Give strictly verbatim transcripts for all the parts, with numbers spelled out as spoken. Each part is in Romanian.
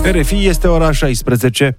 R F I, este ora șaisprezece.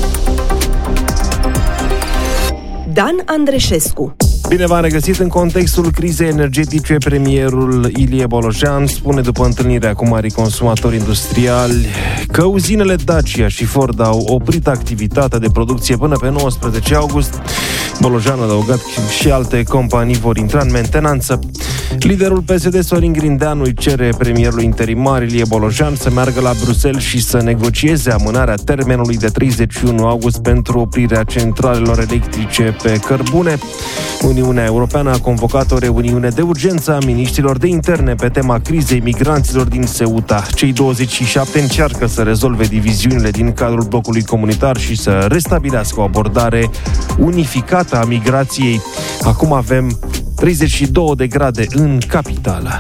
Dan Andreșescu. Bine v-am regăsit. În contextul crizei energetice, premierul Ilie Bolojan spune după întâlnirea cu mari consumatori industriali că uzinele Dacia și Ford au oprit activitatea de producție până pe nouăsprezece august. Bolojan a adăugat că și alte companii vor intra în mentenanță. Liderul P S D, Sorin Grindeanu, îi cere premierului interimar Ilie Bolojan să meargă la Bruxelles și să negocieze amânarea termenului de treizeci și unu august pentru oprirea centralelor electrice pe cărbune. Uniunea Europeană a convocat o reuniune de urgență a miniștrilor de interne pe tema crizei migranților din Ceuta. Cei douăzeci și șapte încearcă să rezolve diviziunile din cadrul blocului comunitar și să restabilească o abordare unificată a migrației. Acum avem treizeci și două de grade în capitală.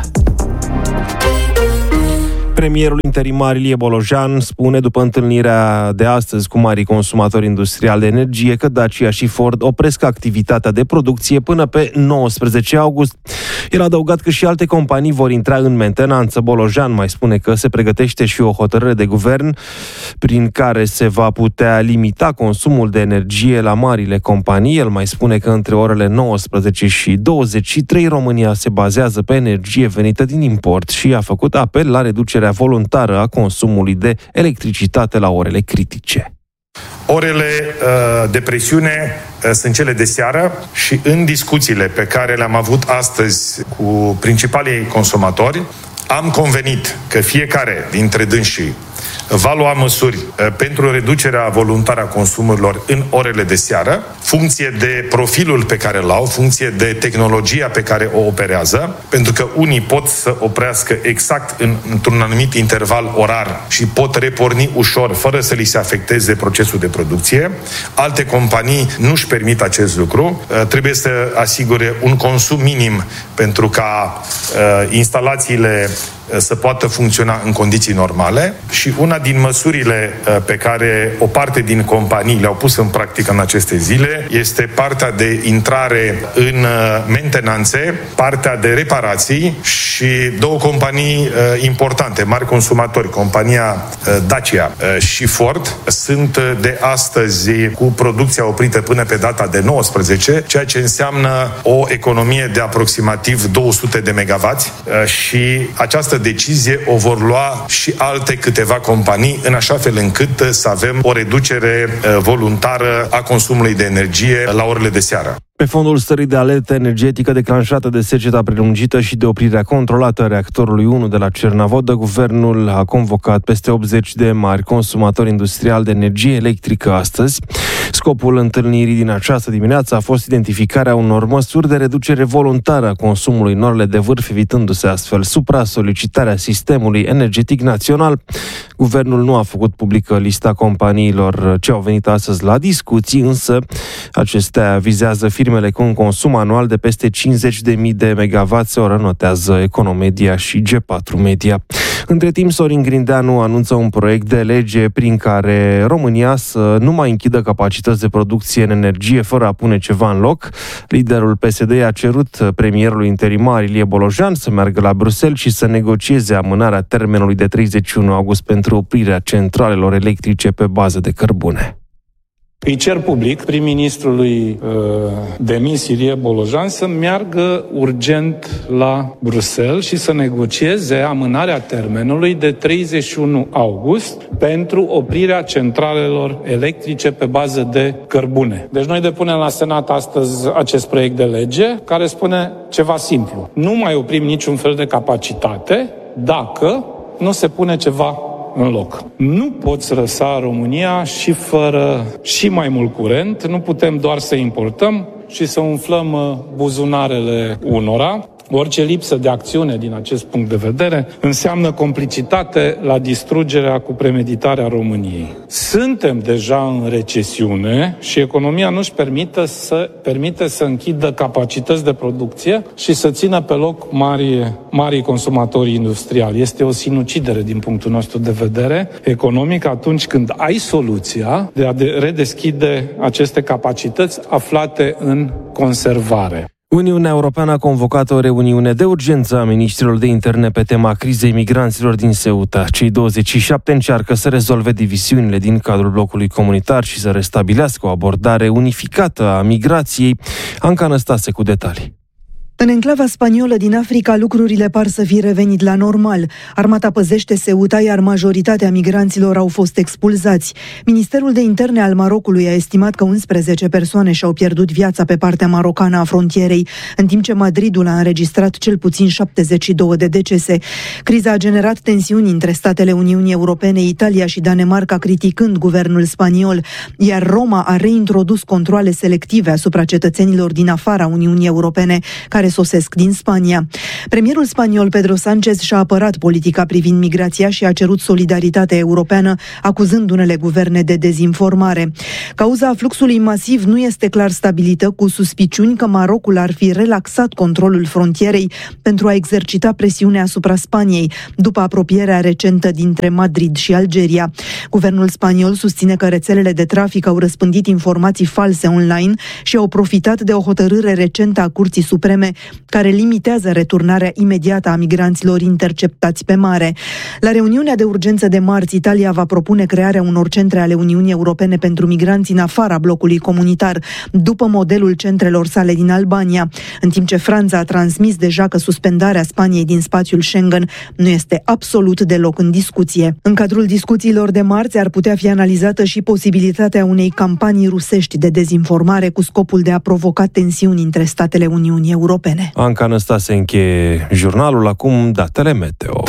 Premierul interimar Ilie Bolojan spune după întâlnirea de astăzi cu marii consumatori industriali de energie că Dacia și Ford opresc activitatea de producție până pe nouăsprezece august. El a adăugat că și alte companii vor intra în mentenanță. Bolojan mai spune că se pregătește și o hotărâre de guvern prin care se va putea limita consumul de energie la marile companii. El mai spune că între orele nouăsprezece și douăzeci și trei România se bazează pe energie venită din import și a făcut apel la reducerea voluntară a consumului de electricitate la orele critice. Orele uh, de presiune uh, sunt cele de seară și în discuțiile pe care le-am avut astăzi cu principalii consumatori, am convenit că fiecare dintre dânsii va lua măsuri uh, pentru reducerea voluntară a consumurilor în orele de seară, funcție de profilul pe care îl au, funcție de tehnologia pe care o operează, pentru că unii pot să oprească exact în, într-un anumit interval orar și pot reporni ușor, fără să li se afecteze procesul de producție. Alte companii nu-și permit acest lucru. Uh, trebuie să asigure un consum minim pentru ca uh, instalațiile să poată funcționa în condiții normale și una din măsurile pe care o parte din companii le-au pus în practică în aceste zile este partea de intrare în mentenanțe, partea de reparații și două companii importante, mari consumatori, compania Dacia și Ford, sunt de astăzi cu producția oprită până pe data de nouăsprezece, ceea ce înseamnă o economie de aproximativ două sute de megawatts și această decizie o vor lua și alte câteva companii, în așa fel încât să avem o reducere voluntară a consumului de energie la orele de seară. Pe fondul stării de alertă energetică declanșată de seceta prelungită și de oprirea controlată a reactorului unu de la Cernavodă, guvernul a convocat peste optzeci de mari consumatori industriali de energie electrică astăzi. Scopul întâlnirii din această dimineață a fost identificarea unor măsuri de reducere voluntară a consumului în orele de vârf, evitându-se astfel supra-solicitarea sistemului energetic național. Guvernul nu a făcut publică lista companiilor ce au venit astăzi la discuții, însă acestea vizează firmele cu un consum anual de peste cincizeci de mii de megawatts oră, notează Economedia și G patru Media. Între timp, Sorin Grindeanu anunță un proiect de lege prin care România să nu mai închidă capacități de producție în energie fără a pune ceva în loc. Liderul P S D a cerut premierului interimar Ilie Bolojan să meargă la Bruxelles și să negocieze amânarea termenului de treizeci și unu august pentru oprirea centralelor electrice pe bază de cărbune. Îi cer public prim-ministrului uh, demis Ilie Bolojan să meargă urgent la Bruxelles și să negocieze amânarea termenului de treizeci și unu august pentru oprirea centralelor electrice pe bază de cărbune. Deci noi depunem la Senat astăzi acest proiect de lege care spune ceva simplu. Nu mai oprim niciun fel de capacitate dacă nu se pune ceva în loc. Nu poți lăsa România și fără și mai mult curent, nu putem doar să importăm și să umflăm buzunarele unora. Orice lipsă de acțiune din acest punct de vedere înseamnă complicitate la distrugerea cu premeditarea României. Suntem deja în recesiune și economia nu-și permite să, permite să închidă capacități de producție și să țină pe loc mari, mari consumatori industriali. Este o sinucidere din punctul nostru de vedere economic atunci când ai soluția de a de redeschide aceste capacități aflate în conservare. Uniunea Europeană a convocat o reuniune de urgență a ministrilor de interne pe tema crizei migranților din Ceuta. Cei douăzeci și șapte încearcă să rezolve divisiunile din cadrul blocului comunitar și să restabilească o abordare unificată a migrației. Anca Năstase cu detalii. În enclava spaniolă din Africa, lucrurile par să fi revenit la normal. Armata păzește Ceuta, iar majoritatea migranților au fost expulzați. Ministerul de Interne al Marocului a estimat că unsprezece persoane și-au pierdut viața pe partea marocană a frontierei, în timp ce Madridul a înregistrat cel puțin șaptezeci și două de decese. Criza a generat tensiuni între statele Uniunii Europene, Italia și Danemarca, criticând guvernul spaniol, iar Roma a reintrodus controale selective asupra cetățenilor din afara Uniunii Europene, care sosesc din Spania. Premierul spaniol Pedro Sánchez și-a apărat politica privind migrația și a cerut solidaritate europeană, acuzând unele guverne de dezinformare. Cauza fluxului masiv nu este clar stabilită, cu suspiciuni că Marocul ar fi relaxat controlul frontierei pentru a exercita presiune asupra Spaniei, după apropierea recentă dintre Madrid și Algeria. Guvernul spaniol susține că rețelele de trafic au răspândit informații false online și au profitat de o hotărâre recentă a Curții Supreme care limitează returnarea imediată a migranților interceptați pe mare. La reuniunea de urgență de marți, Italia va propune crearea unor centre ale Uniunii Europene pentru migranți în afara blocului comunitar, după modelul centrelor sale din Albania, în timp ce Franța a transmis deja că suspendarea Spaniei din spațiul Schengen nu este absolut deloc în discuție. În cadrul discuțiilor de marți ar putea fi analizată și posibilitatea unei campanii rusești de dezinformare cu scopul de a provoca tensiuni între statele Uniunii Europene. Anca Năstase încheie jurnalul, acum datele meteo.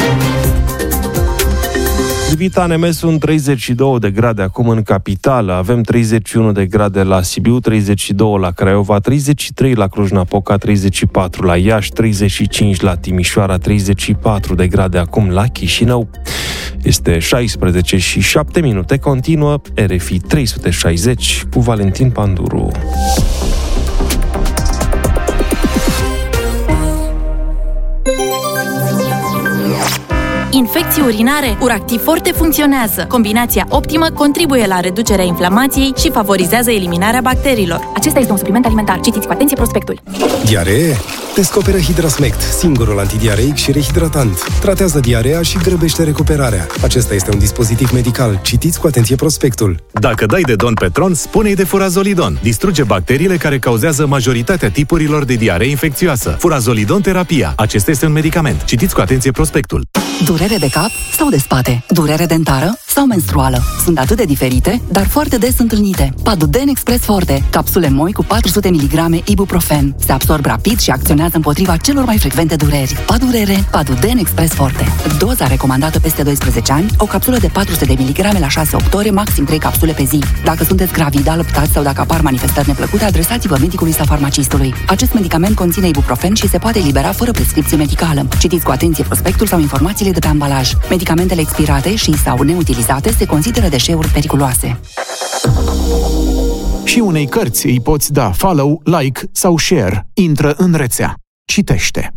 Vita N M sunt treizeci și două de grade acum în capitală, avem treizeci și unu de grade la Sibiu, treizeci și doi la Craiova, treizeci și trei la Cluj-Napoca, treizeci și patru la Iași, treizeci și cinci la Timișoara, treizeci și patru de grade acum la Chișinău. Este șaisprezece și șapte minute, continuă R F I trei sute șaizeci cu Valentin Panduru. Infecții urinare, Uractiv Forte funcționează. Combinația optimă contribuie la reducerea inflamației și favorizează eliminarea bacteriilor. Acesta este un supliment alimentar. Citiți cu atenție prospectul. Diaree? Descoperă Hidrasmect, singurul antidiareic și rehidratant. Tratează diarea și grăbește recuperarea. Acesta este un dispozitiv medical. Citiți cu atenție prospectul. Dacă dai de Don Petron, spune-i de Furazolidon. Distruge bacteriile care cauzează majoritatea tipurilor de diaree infecțioasă. Furazolidon terapia. Acesta este un medicament. Citiți cu atenție prospectul. Durere de cap sau de spate? Durere dentară sau menstruală? Sunt atât de diferite, dar foarte des întâlnite. Paduden Express Forte, capsule moi cu patru sute miligrame ibuprofen. Se absorb rapid și acționează împotriva celor mai frecvente dureri. Padurere, Paduden Express Forte. Doza recomandată peste doisprezece ani, o capsulă de patru sute de miligrame la șase opt ore, maxim trei capsule pe zi. Dacă sunteți gravidă, alăptați sau dacă apar manifestări neplăcute, adresați-vă medicului sau farmacistului. Acest medicament conține ibuprofen și se poate elibera fără prescripție medicală. Citiți cu atenție prospectul sau informațiile de pe ambalaj. Medicamentele expirate și sau neutilizate se consideră deșeuri periculoase. Și unei cărți îi poți da follow, like sau share. Intră în rețea. Citește.